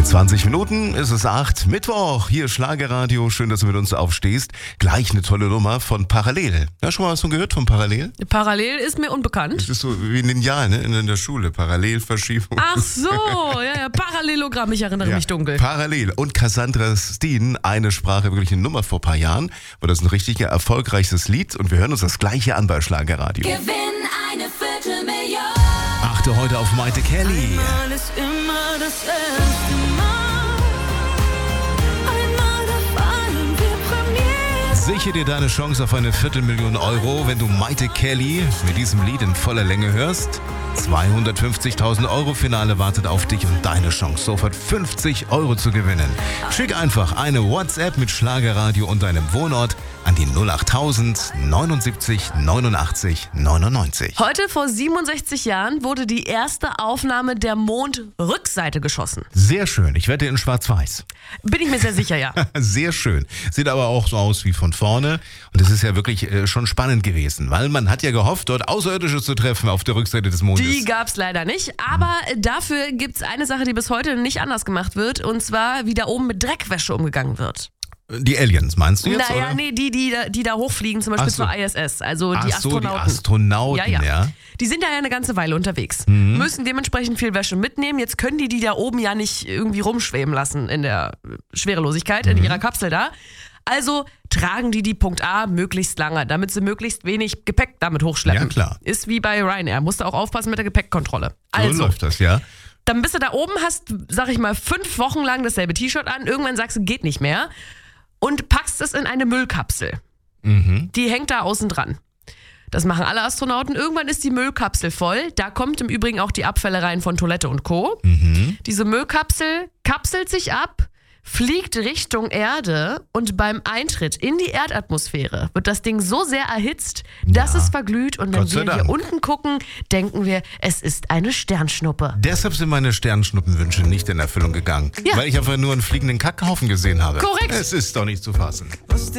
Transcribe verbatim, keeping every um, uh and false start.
zwanzig Minuten ist es acht, Mittwoch, hier Schlagerradio, schön, dass du mit uns aufstehst. Gleich eine tolle Nummer von Parallel. Ja, schon mal was von gehört von Parallel? Parallel ist mir unbekannt. Das ist so wie ein Lineal, ne? In der Schule, Parallelverschiebung. Ach so, ja, ja, Parallelogramm, ich erinnere ja, mich dunkel. Parallel. Und Cassandra Steen, eine Sprache, wirklich eine Nummer vor ein paar Jahren. War das ein richtig erfolgreiches Lied und wir hören uns das gleiche an bei Schlagerradio. Gewinn eine Viertelmillion. Achte heute auf Maite Kelly. Einmal ist immer das erste Mal. Einmal gefallen wir Premiere. Sichere dir deine Chance auf eine Viertelmillion Euro, wenn du Maite Kelly mit diesem Lied in voller Länge hörst. zweihundertfünfzigtausend Euro Finale wartet auf dich und deine Chance, sofort fünfzig Euro zu gewinnen. Schick einfach eine WhatsApp mit Schlagerradio und deinem Wohnort an die null achttausend neunundsiebzig neunundachtzig neunundneunzig. Heute vor siebenundsechzig Jahren wurde die erste Aufnahme der Mondrückseite geschossen. Sehr schön. Ich wette in schwarz-weiß. Bin ich mir sehr sicher, ja. Sehr schön. Sieht aber auch so aus wie von vorne. Und es ist ja wirklich äh, schon spannend gewesen, weil man hat ja gehofft, dort Außerirdische zu treffen auf der Rückseite des Mondes. Die gab's leider nicht, aber dafür gibt's eine Sache, die bis heute nicht anders gemacht wird, und zwar, wie da oben mit Dreckwäsche umgegangen wird. Die Aliens, meinst du jetzt? Naja, oder? nee, die, die, die da hochfliegen, zum Beispiel Ach so. zur I S S, also Ach die so, Astronauten. die Astronauten, ja, ja. ja. Die sind da ja eine ganze Weile unterwegs, Mhm. müssen dementsprechend viel Wäsche mitnehmen. Jetzt können die die da oben ja nicht irgendwie rumschweben lassen in der Schwerelosigkeit, Mhm. in ihrer Kapsel da. Also tragen die die Punkt A möglichst lange, damit sie möglichst wenig Gepäck damit hochschleppen. Ja, klar. Ist wie bei Ryanair, musst du auch aufpassen mit der Gepäckkontrolle. Also, So läuft das, ja. dann bist du da oben, hast, sag ich mal, fünf Wochen lang dasselbe T-Shirt an, irgendwann sagst du, geht nicht mehr und packst es in eine Müllkapsel. Mhm. Die hängt da außen dran. Das machen alle Astronauten. Irgendwann ist die Müllkapsel voll. Da kommt im Übrigen auch die Abfälle rein von Toilette und Co. Mhm. Diese Müllkapsel kapselt sich ab, fliegt Richtung Erde und beim Eintritt in die Erdatmosphäre wird das Ding so sehr erhitzt, dass Ja. es verglüht, und wenn Gott sei wir hier Dank. unten gucken, denken wir, es ist eine Sternschnuppe. Deshalb sind meine Sternschnuppenwünsche nicht in Erfüllung gegangen. Ja. Weil ich einfach nur einen fliegenden Kackhaufen gesehen habe. Korrekt. Es ist doch nicht zu fassen.